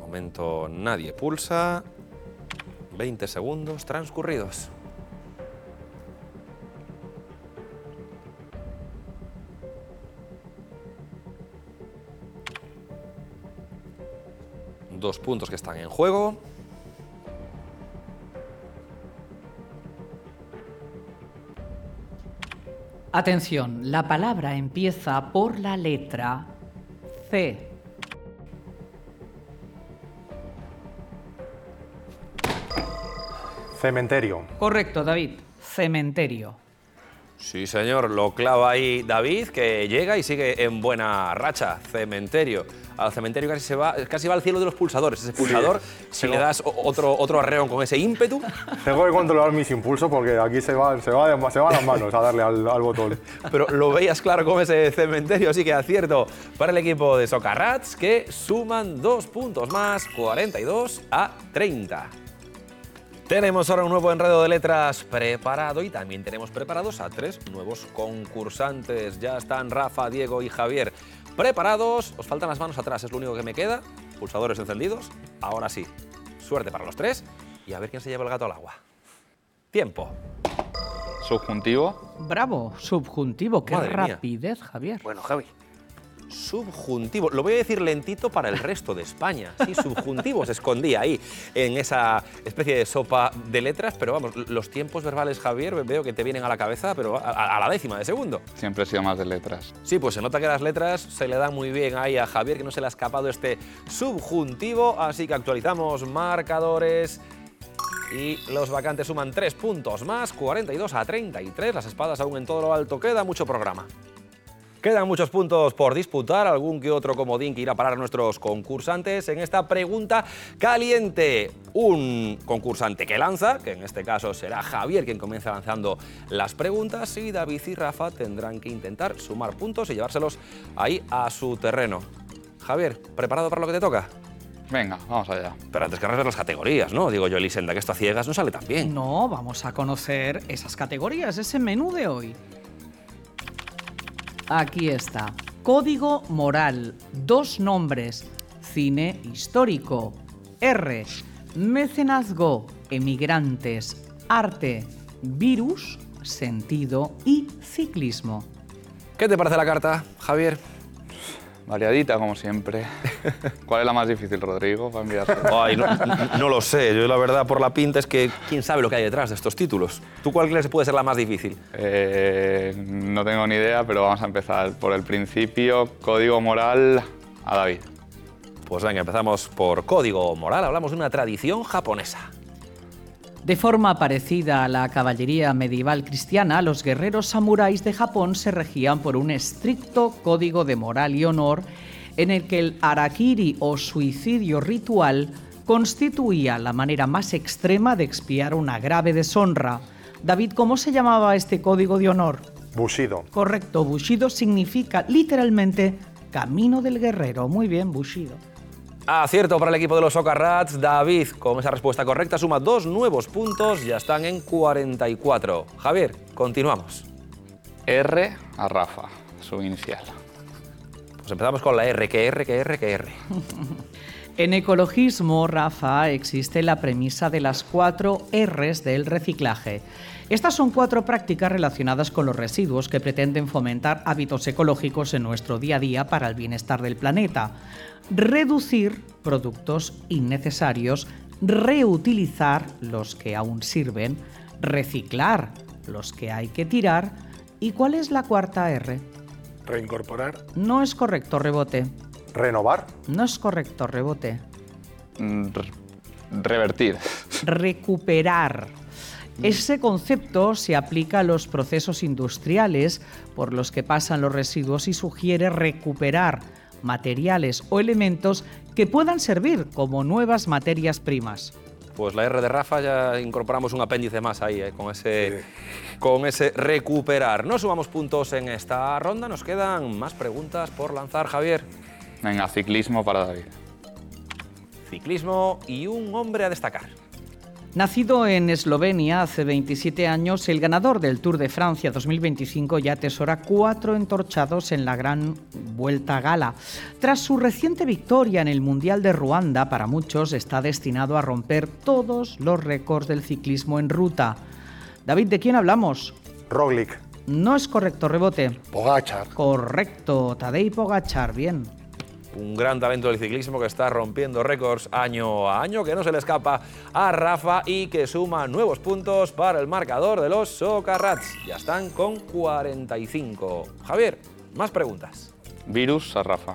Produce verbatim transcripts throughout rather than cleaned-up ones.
momento nadie pulsa. veinte segundos transcurridos. Dos puntos que están en juego. Atención, la palabra empieza por la letra C. Cementerio. Correcto, David. Cementerio. Sí, señor, lo clava ahí David, que llega y sigue en buena racha. Cementerio. Al cementerio casi se va, casi va al cielo de los pulsadores. Ese pulsador, sí, si tengo, le das otro, otro arreón con ese ímpetu. Tengo que controlar mis impulsos porque aquí se, va, se, va, se van las manos a darle al, al botón. Pero lo veías claro con ese cementerio, así que acierto para el equipo de Socarrats, que suman dos puntos más, cuarenta y dos a treinta. Tenemos ahora un nuevo enredo de letras preparado y también tenemos preparados a tres nuevos concursantes. Ya están Rafa, Diego y Javier preparados. Os faltan las manos atrás, es lo único que me queda. Pulsadores encendidos. Ahora sí, suerte para los tres y a ver quién se lleva el gato al agua. Tiempo. Subjuntivo. Bravo, subjuntivo. Qué Madre rapidez, mía. Javier. Bueno, Javi. Subjuntivo. Lo voy a decir lentito para el resto de España. Sí, subjuntivo se escondía ahí en esa especie de sopa de letras, pero vamos, los tiempos verbales, Javier, veo que te vienen a la cabeza, pero a, a la décima de segundo. Siempre he sido más de letras. Sí, pues se nota que las letras se le dan muy bien ahí a Javier, que no se le ha escapado este subjuntivo, así que actualizamos marcadores. Y los vacantes suman tres puntos más, cuarenta y dos a treinta y tres. Las espadas aún en todo lo alto. Queda mucho programa. Quedan muchos puntos por disputar, algún que otro comodín que irá a parar a nuestros concursantes en esta pregunta caliente. Un concursante que lanza, que en este caso será Javier quien comienza lanzando las preguntas, y David y Rafa tendrán que intentar sumar puntos y llevárselos ahí a su terreno. Javier, ¿preparado para lo que te toca? Venga, vamos allá. Pero antes querrás ver las categorías, ¿no? Digo yo, Elisenda, que esto a ciegas no sale tan bien. No, vamos a conocer esas categorías, ese menú de hoy. Aquí está. Código moral. Dos nombres. Cine histórico. R. Mecenazgo. Emigrantes. Arte. Virus. Sentido. Y ciclismo. ¿Qué te parece la carta, Javier? Variadita, como siempre. ¿Cuál es la más difícil, Rodrigo, para enviársela? Ay, no, no lo sé. Yo la verdad, por la pinta, es que quién sabe lo que hay detrás de estos títulos. ¿Tú cuál crees que puede ser la más difícil? Eh, no tengo ni idea, pero vamos a empezar por el principio. Código moral a David. Pues venga, empezamos por código moral. Hablamos de una tradición japonesa. De forma parecida a la caballería medieval cristiana, los guerreros samuráis de Japón se regían por un estricto código de moral y honor en el que el harakiri o suicidio ritual constituía la manera más extrema de expiar una grave deshonra. David, ¿cómo se llamaba este código de honor? Bushido. Correcto, Bushido significa literalmente camino del guerrero. Muy bien, Bushido. Acierto para el equipo de los Socarrats. David, con esa respuesta correcta, suma dos nuevos puntos. Ya están en cuarenta y cuatro. Javier, continuamos. R a Rafa, su inicial. Pues empezamos con la R. ¿Qué R, qué R, qué R? En ecologismo, Rafa, existe la premisa de las cuatro R's del reciclaje. Estas son cuatro prácticas relacionadas con los residuos que pretenden fomentar hábitos ecológicos en nuestro día a día para el bienestar del planeta. Reducir productos innecesarios, reutilizar los que aún sirven, reciclar los que hay que tirar. ¿Y cuál es la cuarta R? Reincorporar. No es correcto, rebote. Renovar. No es correcto, rebote. Re- revertir. Recuperar. Ese concepto se aplica a los procesos industriales por los que pasan los residuos y sugiere recuperar materiales o elementos que puedan servir como nuevas materias primas. Pues la R de Rafa ya incorporamos un apéndice más ahí, ¿eh? con, ese, con ese recuperar. No sumamos puntos en esta ronda, nos quedan más preguntas por lanzar, Javier. Venga, ciclismo para David. Ciclismo y un hombre a destacar. Nacido en Eslovenia hace veintisiete años, el ganador del Tour de Francia dos mil veinticinco ya atesora cuatro entorchados en la Gran Vuelta Gala. Tras su reciente victoria en el Mundial de Ruanda, para muchos está destinado a romper todos los récords del ciclismo en ruta. David, ¿de quién hablamos? Roglic. No es correcto, rebote. Pogačar. Correcto, Tadej Pogačar, bien. Un gran talento del ciclismo que está rompiendo récords año a año, que no se le escapa a Rafa y que suma nuevos puntos para el marcador de los Socarrats. Ya están con cuarenta y cinco. Javier, más preguntas. Virus a Rafa.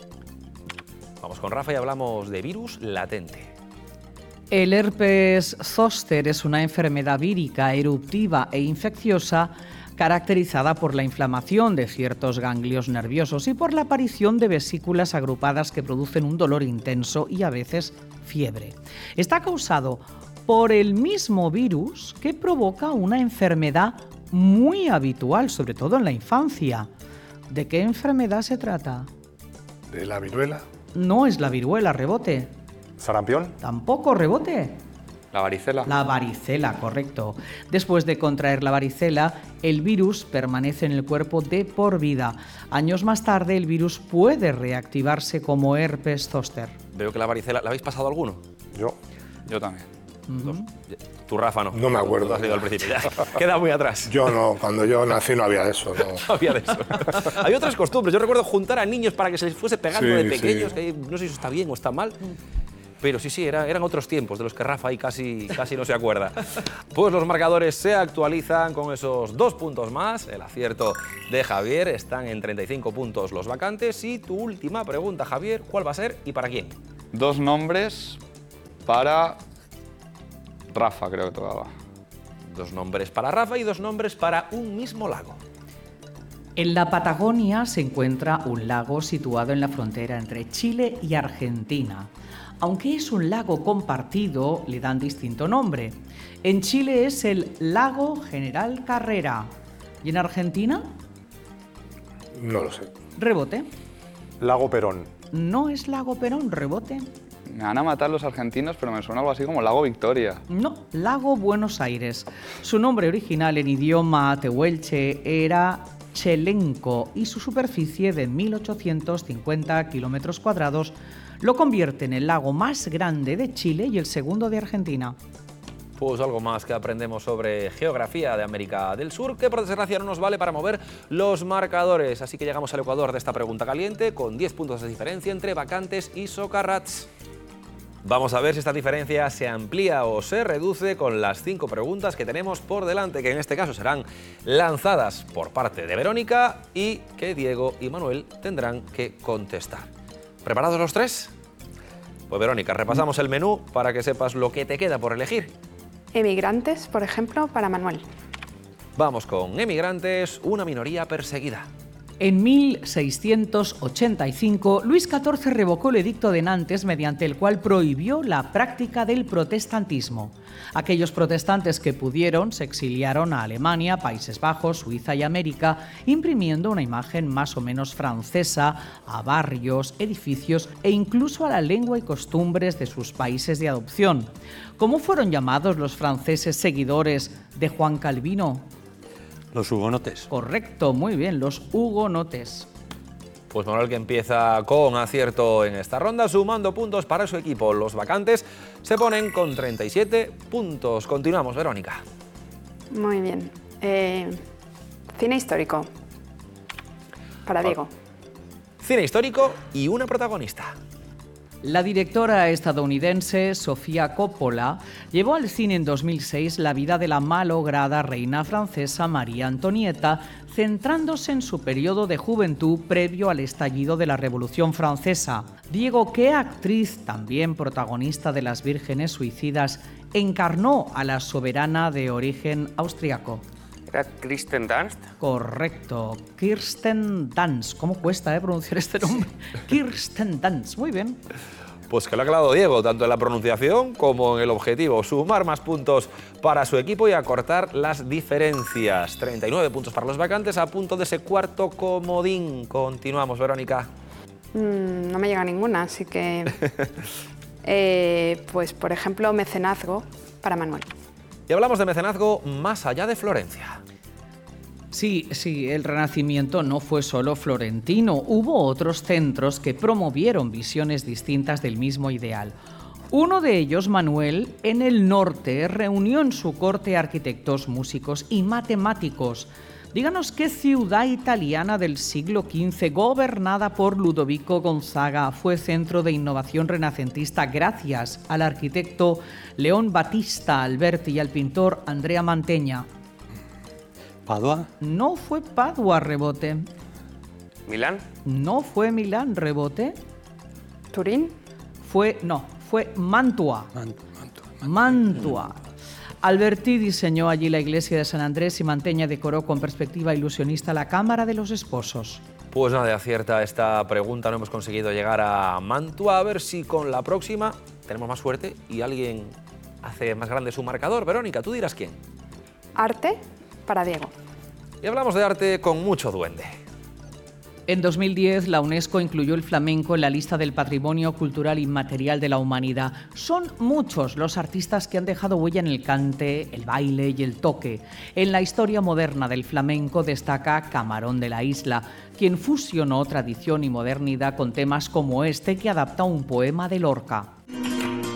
Vamos con Rafa y hablamos de virus latente. El herpes zóster es una enfermedad vírica, eruptiva e infecciosa caracterizada por la inflamación de ciertos ganglios nerviosos y por la aparición de vesículas agrupadas que producen un dolor intenso y a veces fiebre. Está causado por el mismo virus que provoca una enfermedad muy habitual, sobre todo en la infancia. ¿De qué enfermedad se trata? ¿De la viruela? No es la viruela, rebote. ¿Sarampión? Tampoco, rebote. La varicela. La varicela, correcto. Después de contraer la varicela, el virus permanece en el cuerpo de por vida. Años más tarde, el virus puede reactivarse como herpes zóster. Veo que la varicela... ¿La habéis pasado alguno? Yo. Yo también. Uh-huh. Tú, Rafa, no. No me acuerdo. Tú has leído al principio. Ya. Queda muy atrás. Yo no, cuando yo nací no había eso. No. No había de eso. Hay otras costumbres. Yo recuerdo juntar a niños para que se les fuese pegando Sí, de pequeños. sí. Que no sé si eso está bien o está mal. Pero sí, sí, era, eran otros tiempos de los que Rafa ahí casi, casi no se acuerda. Pues los marcadores se actualizan con esos dos puntos más. El acierto de Javier, están en treinta y cinco puntos los vacantes. Y tu última pregunta, Javier, ¿cuál va a ser y para quién? Dos nombres para Rafa, creo que tocaba. Dos nombres para Rafa y dos nombres para un mismo lago. En la Patagonia se encuentra un lago situado en la frontera entre Chile y Argentina. Aunque es un lago compartido, le dan distinto nombre. En Chile es el Lago General Carrera. ¿Y en Argentina? No lo sé. Rebote. Lago Perón. No es Lago Perón, rebote. Me van a matar los argentinos, pero me suena algo así como Lago Victoria. No, Lago Buenos Aires. Su nombre original en idioma tehuelche era Chelenco y su superficie de mil ochocientos cincuenta kilómetros cuadrados lo convierte en el lago más grande de Chile y el segundo de Argentina. Pues algo más que aprendemos sobre geografía de América del Sur, que por desgracia no nos vale para mover los marcadores. Así que llegamos al ecuador de esta pregunta caliente, con diez puntos de diferencia entre vacantes y Socarrats. Vamos a ver si esta diferencia se amplía o se reduce con las cinco preguntas que tenemos por delante, que en este caso serán lanzadas por parte de Verónica y que Diego y Manuel tendrán que contestar. ¿Preparados los tres? Pues Verónica, repasamos el menú para que sepas lo que te queda por elegir. Emigrantes, por ejemplo, para Manuel. Vamos con emigrantes, una minoría perseguida. En mil seiscientos ochenta y cinco, Luis catorce revocó el edicto de Nantes mediante el cual prohibió la práctica del protestantismo. Aquellos protestantes que pudieron se exiliaron a Alemania, Países Bajos, Suiza y América, imprimiendo una imagen más o menos francesa a barrios, edificios e incluso a la lengua y costumbres de sus países de adopción. ¿Cómo fueron llamados los franceses seguidores de Juan Calvino? Los hugonotes. Correcto, muy bien, los hugonotes. Pues Manuel, que empieza con acierto en esta ronda, sumando puntos para su equipo. Los vacantes se ponen con treinta y siete puntos. Continuamos, Verónica. Muy bien. Eh, cine histórico. Para Diego. Cine histórico y una protagonista. La directora estadounidense Sofía Coppola llevó al cine en dos mil seis la vida de la malograda reina francesa María Antonieta, centrándose en su periodo de juventud previo al estallido de la Revolución Francesa. Diego, ¿qué actriz, también protagonista de Las Vírgenes Suicidas, encarnó a la soberana de origen austriaco? ¿Era Kirsten Dunst? Correcto, Kirsten Dunst. ¿Cómo cuesta eh, pronunciar este nombre? Kirsten Dunst, muy bien. Pues que lo ha aclarado Diego, tanto en la pronunciación como en el objetivo. Sumar más puntos para su equipo y acortar las diferencias. treinta y nueve puntos para los vacantes, a punto de ese cuarto comodín. Continuamos, Verónica. Mm, no me llega ninguna, así que... eh, pues, por ejemplo, mecenazgo. para Manuel. Y hablamos de mecenazgo más allá de Florencia. Sí, sí, el Renacimiento no fue solo florentino, hubo otros centros que promovieron visiones distintas del mismo ideal. Uno de ellos, Manuel, en el norte, reunió en su corte arquitectos, músicos y matemáticos. Díganos qué ciudad italiana del siglo quince, gobernada por Ludovico Gonzaga, fue centro de innovación renacentista gracias al arquitecto León Battista Alberti y al pintor Andrea Mantegna. ¿Padua? No fue Padua, Rebote. ¿Milán? No fue Milán, Rebote. ¿Turín? Fue, no, fue Mantua. Mantua. Mantua. Mantua. Alberti diseñó allí la iglesia de San Andrés y Mantegna decoró con perspectiva ilusionista la Cámara de los Esposos. Pues nada, acierta esta pregunta, no hemos conseguido llegar a Mantua. A ver si con la próxima tenemos más suerte y alguien hace más grande su marcador. Verónica, tú dirás quién. Arte para Diego. Y hablamos de arte con mucho duende. En dos mil diez, la UNESCO incluyó el flamenco en la lista del Patrimonio Cultural Inmaterial de la Humanidad. Son muchos los artistas que han dejado huella en el cante, el baile y el toque. En la historia moderna del flamenco destaca Camarón de la Isla, quien fusionó tradición y modernidad con temas como este que adapta un poema de Lorca.